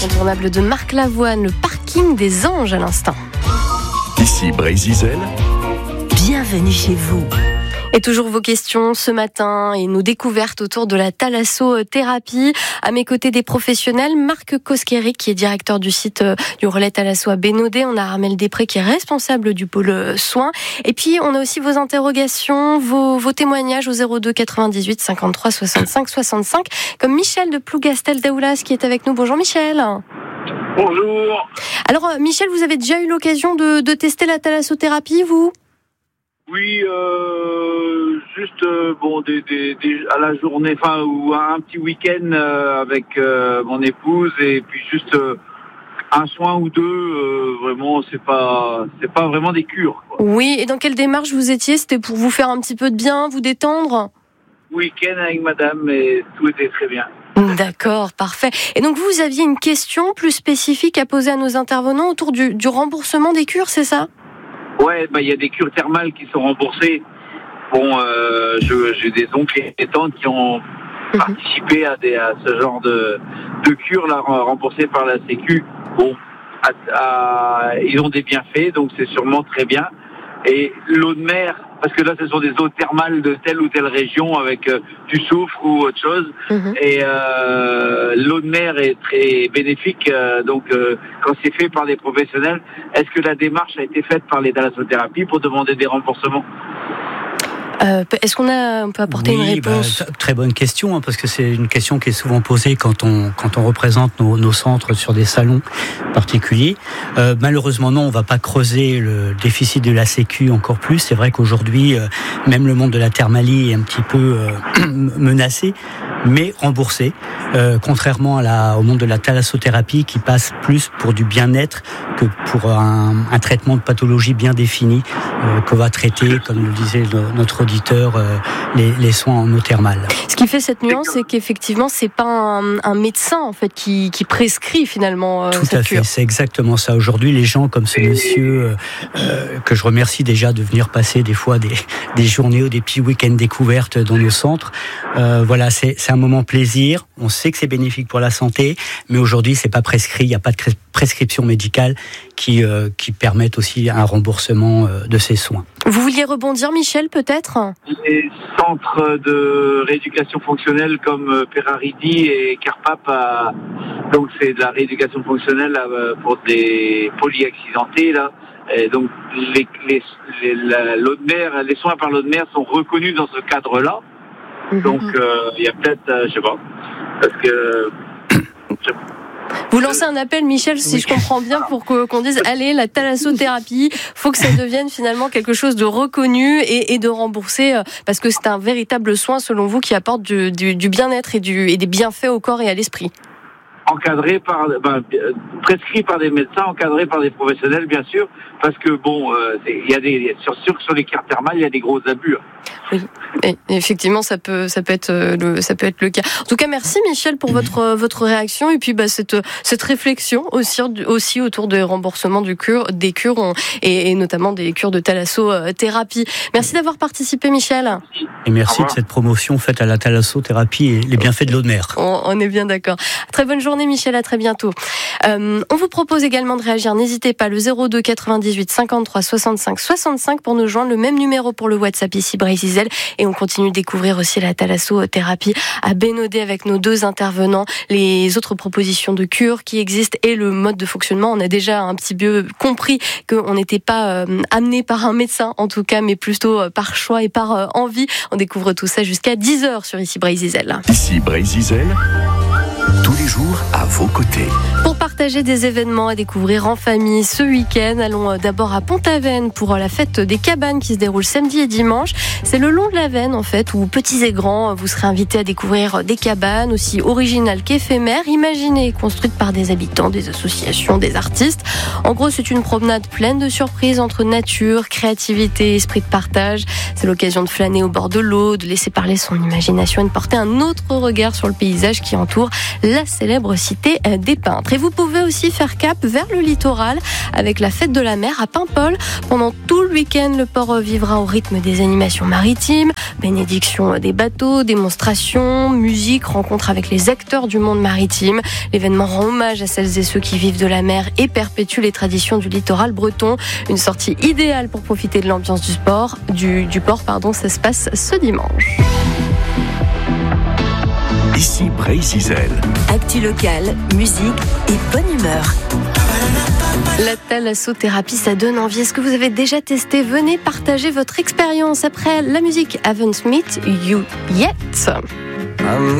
Incontournable de Marc Lavoine, le parking des Anges à l'instant. Ici Brésil. Bienvenue chez vous. Et toujours vos questions ce matin et nos découvertes autour de la thalassothérapie. À mes côtés des professionnels, Marc Koskeri qui est directeur du site du relais Thalasso à Bénodet. On a Armelle Després qui est responsable du pôle soins. Et puis on a aussi vos interrogations, vos témoignages au 02 98 53 65 65. Comme Michel de Plougastel-Daoulas qui est avec nous. Bonjour Michel. Bonjour. Alors Michel, vous avez déjà eu l'occasion de tester la thalassothérapie, vous ? Oui, juste à la journée, ou un petit week-end avec mon épouse et puis juste un soin ou deux. Vraiment, c'est pas vraiment des cures, quoi. Oui, et dans quelle démarche vous étiez ? C'était pour vous faire un petit peu de bien, vous détendre ? Week-end avec madame et tout était très bien. D'accord, parfait. Et donc vous aviez une question plus spécifique à poser à nos intervenants autour du remboursement des cures, c'est ça ? Ouais, il y a des cures thermales qui sont remboursées. Bon, j'ai des oncles et tantes qui ont participé à ce genre de cures là, remboursées par la Sécu. Bon, ils ont des bienfaits, donc c'est sûrement très bien. Et l'eau de mer, parce que là, ce sont des eaux thermales de telle ou telle région avec du soufre ou autre chose. Et l'eau de mer est très bénéfique. Donc, quand c'est fait par des professionnels, est-ce que la démarche a été faite par les thalassothérapies pour demander des remboursements ? Est-ce qu'on peut apporter une réponse ? Très bonne question, parce que c'est une question qui est souvent posée quand on représente nos centres sur des salons particuliers. Malheureusement, non, on va pas creuser le déficit de la Sécu encore plus. C'est vrai qu'aujourd'hui, même le monde de la thermalie est un petit peu menacé, mais remboursé. Contrairement au monde de la thalassothérapie qui passe plus pour du bien-être que pour un traitement de pathologie bien défini qu'on va traiter, comme le disait notre auditeur, les soins en eau thermale. Ce qui fait cette nuance, c'est qu'effectivement, c'est pas un médecin en fait qui prescrit finalement Tout cette à fait, cure. c'est exactement ça. Aujourd'hui, les gens comme ce monsieur que je remercie déjà de venir passer des fois des journées ou des petits week-ends découvertes dans nos centres. Voilà, c'est un moment plaisir. On sait que c'est bénéfique pour la santé, mais aujourd'hui, c'est pas prescrit. Il n'y a pas de prescription médicale qui permettent aussi un remboursement de ces soins. Vous vouliez rebondir, Michel, peut-être ? Les centres de rééducation fonctionnelle comme Peraridi et Carpap, donc c'est de la rééducation fonctionnelle pour des polyaccidentés là. Et donc l'eau de mer, les soins par l'eau de mer sont reconnus dans ce cadre-là. Donc il y a peut-être, je sais pas, parce que. Vous lancez un appel, Michel, si je comprends bien, pour qu'on dise allez, la thalassothérapie, faut que ça devienne finalement quelque chose de reconnu et de remboursé, parce que c'est un véritable soin, selon vous, qui apporte du bien-être et des bienfaits au corps et à l'esprit. Encadré prescrit par des médecins, encadré par des professionnels, bien sûr, parce que il y a sur les cartes thermales, il y a des gros abus. Oui, et effectivement, ça peut être le cas. En tout cas, merci Michel pour votre réaction et puis cette réflexion aussi autour des remboursements des cures et notamment des cures de thalassothérapie. Merci d'avoir participé, Michel. Et merci de cette promotion faite à la thalassothérapie et les bienfaits de l'eau de mer. On est bien d'accord. Très bonne journée, Michel. À très bientôt. On vous propose également de réagir. N'hésitez pas, le 02 98 53 65 65 pour nous joindre. Le même numéro pour le WhatsApp ici, Brésil. Et on continue de découvrir aussi la thalassothérapie à Bénodet avec nos deux intervenants, les autres propositions de cure qui existent et le mode de fonctionnement. On a déjà un petit peu compris qu'on n'était pas amené par un médecin en tout cas, mais plutôt par choix et par envie. On découvre tout ça jusqu'à 10h sur Ici Brésil. Ici Brésil, tous les jours à vos côtés. Pour partager des événements à découvrir en famille ce week-end, allons d'abord à Pont-Aven pour la fête des cabanes qui se déroule samedi et dimanche. C'est le long de la Veine en fait, où petits et grands, vous serez invités à découvrir des cabanes aussi originales qu'éphémères, imaginées, construites par des habitants, des associations, des artistes. En gros, c'est une promenade pleine de surprises entre nature, créativité, esprit de partage. C'est l'occasion de flâner au bord de l'eau, de laisser parler son imagination et de porter un autre regard sur le paysage qui entoure la célèbre cité des peintres. Et vous pouvez aussi faire cap vers le littoral avec la fête de la mer à Paimpol. Pendant tout le week-end, le port vivra au rythme des animations maritimes, bénédiction des bateaux, démonstrations, musique, rencontres avec les acteurs du monde maritime. L'événement rend hommage à celles et ceux qui vivent de la mer et perpétue les traditions du littoral breton. Une sortie idéale pour profiter de l'ambiance du port. Ça se passe ce dimanche. Ici Brésil. Actu locale, musique et bonne humeur. La thalassothérapie, ça donne envie. Est-ce que vous avez déjà testé? Venez partager votre expérience après la musique Haven't Met You Yet.